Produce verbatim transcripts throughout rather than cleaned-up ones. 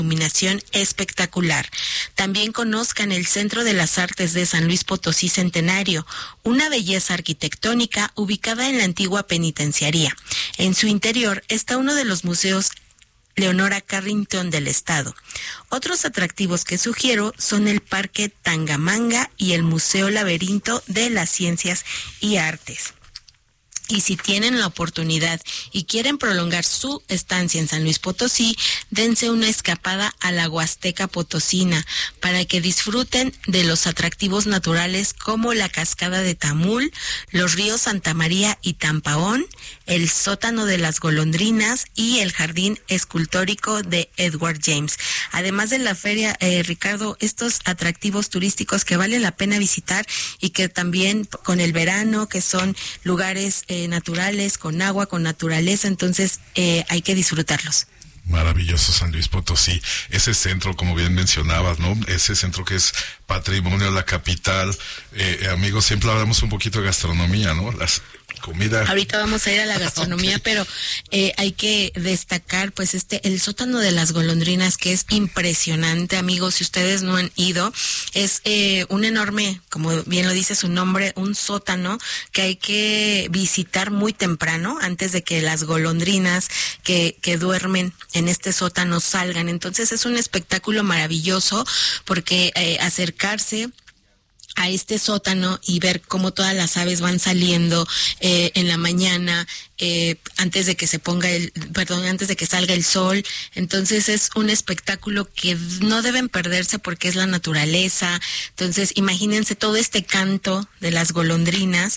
iluminación espectacular. También conozcan el Centro de las Artes de San Luis Potosí Centenario, una belleza arquitectónica ubicada en la antigua penitenciaría. En su interior está uno de los museos Leonora Carrington del Estado. Otros atractivos que sugiero son el Parque Tangamanga y el Museo Laberinto de las Ciencias y Artes. Y si tienen la oportunidad y quieren prolongar su estancia en San Luis Potosí, dense una escapada a la Huasteca Potosina para que disfruten de los atractivos naturales como la Cascada de Tamul, los ríos Santa María y Tampaón, el Sótano de las Golondrinas y el Jardín Escultórico de Edward James. Además de la feria, eh, Ricardo, estos atractivos turísticos que vale la pena visitar y que también con el verano, que son lugares eh, naturales, con agua, con naturaleza, entonces eh, hay que disfrutarlos. Maravilloso San Luis Potosí, ese centro, como bien mencionabas, ¿no? Ese centro que es patrimonio de la capital. Eh, amigos, siempre hablamos un poquito de gastronomía, ¿no? Las comida. Ahorita vamos a ir a la gastronomía, okay. pero eh, hay que destacar, pues, este, el Sótano de las Golondrinas, que es impresionante, amigos. Si ustedes no han ido, es eh, un enorme, como bien lo dice su nombre, un sótano que hay que visitar muy temprano, antes de que las golondrinas que, que duermen en este sótano salgan. Entonces es un espectáculo maravilloso, porque eh, acercarse a este sótano y ver cómo todas las aves van saliendo eh, en la mañana, eh, antes de que se ponga el, perdón, antes de que salga el sol. Entonces es un espectáculo que no deben perderse porque es la naturaleza. Entonces imagínense todo este canto de las golondrinas,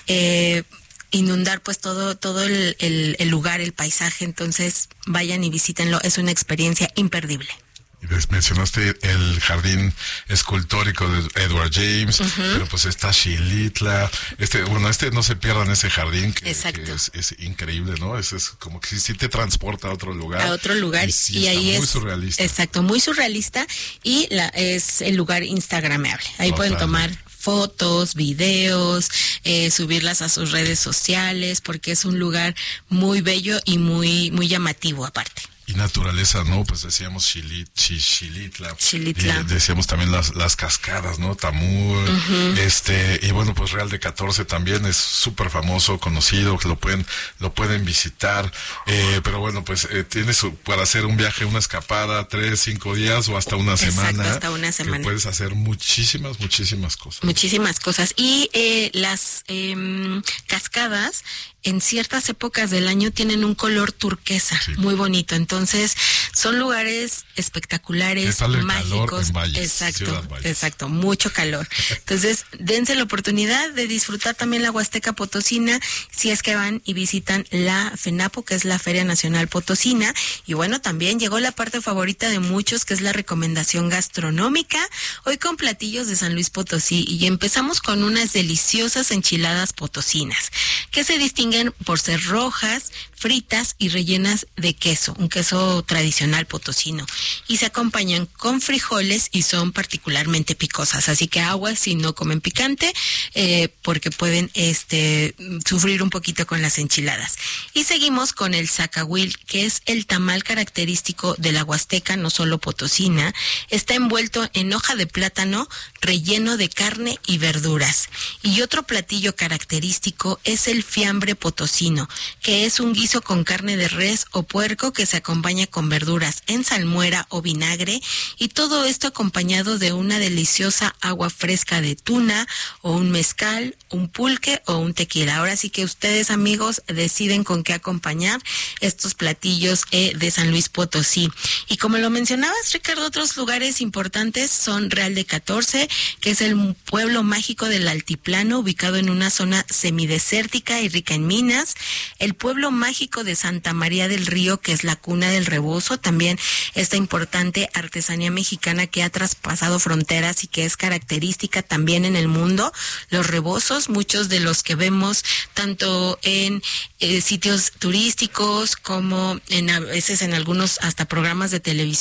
eh, inundar pues todo todo el, el, el lugar, el paisaje. Entonces vayan y visítenlo, es una experiencia imperdible. Mencionaste el jardín escultórico de Edward James, uh-huh. pero pues está Xilitla, este, bueno, este no se pierdan ese jardín que, que es, es increíble, ¿no? Es, es como que sí te transporta a otro lugar. A otro lugar y, sí, y ahí muy es surrealista. Exacto, muy surrealista y la, es el lugar instagramable. Ahí Total. Pueden tomar fotos, videos, eh, subirlas a sus redes sociales, porque es un lugar muy bello y muy muy llamativo aparte. Y naturaleza, ¿no? Pues decíamos Xilit, Xilitla, Xilitla. Y decíamos también las las cascadas, ¿no? Tamul, uh-huh. este, y bueno, pues Real de catorce también es súper famoso, conocido, que lo pueden, lo pueden visitar, eh, pero bueno, pues eh, tienes para hacer un viaje, una escapada, tres, cinco días o hasta una Exacto, semana. hasta una semana. Que puedes hacer muchísimas, muchísimas cosas. Muchísimas cosas. Y eh, las eh, cascadas, en ciertas épocas del año tienen un color turquesa, sí. muy bonito. Entonces, son lugares espectaculares, mágicos. Valles, exacto, exacto, mucho calor. Entonces, dense la oportunidad de disfrutar también la Huasteca Potosina, si es que van y visitan la FENAPO, que es la Feria Nacional Potosina. Y bueno, también llegó la parte favorita de muchos, que es la recomendación gastronómica, hoy con platillos de San Luis Potosí. Y empezamos con unas deliciosas enchiladas potosinas, que se distinguen por ser rojas, fritas y rellenas de queso, un queso tradicional potosino, y se acompañan con frijoles y son particularmente picosas, así que aguas si no comen picante, eh, porque pueden este sufrir un poquito con las enchiladas. Y seguimos con el zacahuil, que es el tamal característico de la Huasteca, no solo potosina. Está envuelto en hoja de plátano, relleno de carne y verduras. Y otro platillo característico es el fiambre potosino, que es un guiso con carne de res o puerco que se acompaña con verduras en salmuera o vinagre, y todo esto acompañado de una deliciosa agua fresca de tuna o un mezcal, un pulque o un tequila. Ahora sí que ustedes, amigos, deciden con qué acompañar estos platillos eh, de San Luis Potosí. Y como lo mencionabas, Ricardo, otros lugares importantes son Real de catorce, que es el pueblo mágico del altiplano, ubicado en una zona semidesértica y rica en minas. El pueblo mágico de Santa María del Río, que es la cuna del rebozo, también esta importante artesanía mexicana que ha traspasado fronteras y que es característica también en el mundo. Los rebozos, muchos de los que vemos tanto en eh, sitios turísticos como en a veces en algunos hasta programas de televisión,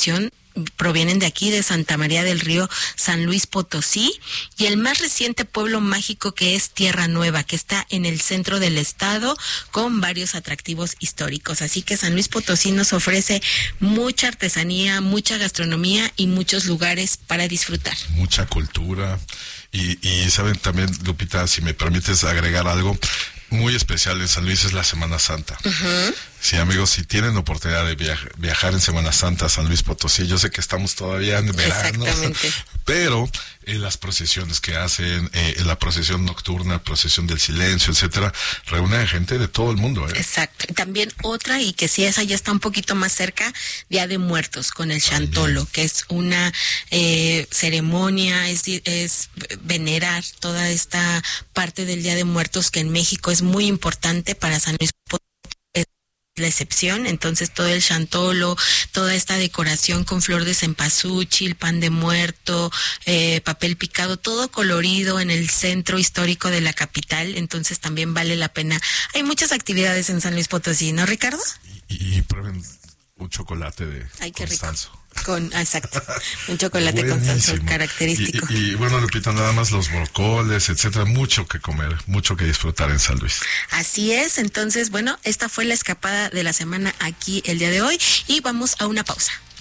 provienen de aquí, de Santa María del Río, San Luis Potosí, y el más reciente pueblo mágico, que es Tierra Nueva, que está en el centro del estado con varios atractivos históricos. Así que San Luis Potosí nos ofrece mucha artesanía, mucha gastronomía y muchos lugares para disfrutar. Mucha cultura. Y, y saben también, Lupita, si me permites agregar algo muy especial en San Luis, es la Semana Santa. Uh-huh. Sí, amigos, si tienen oportunidad de viaja, viajar en Semana Santa a San Luis Potosí, yo sé que estamos todavía en verano, pero eh, las procesiones que hacen, eh, la procesión nocturna, procesión del silencio, etcétera, reúnen gente de todo el mundo. ¿eh? Exacto. También otra, y que sí, esa ya está un poquito más cerca, Día de Muertos, con el Chantolo, que es una eh, ceremonia, es, es venerar toda esta parte del Día de Muertos, que en México es muy importante. Para San Luis Potosí la excepción. Entonces todo el chantolo, toda esta decoración con flor de cempasúchil, pan de muerto, eh, papel picado, todo colorido en el centro histórico de la capital. Entonces también vale la pena. Hay muchas actividades en San Luis Potosí, ¿no, Ricardo? Y, y prueben un chocolate de Ay, qué Constanzo. Rico. Con, exacto, un chocolate Constanzo característico. Y, y, y bueno, Lupita, nada más los brocoles, etcétera, mucho que comer, mucho que disfrutar en San Luis. Así es. Entonces, bueno, esta fue la escapada de la semana aquí el día de hoy y vamos a una pausa.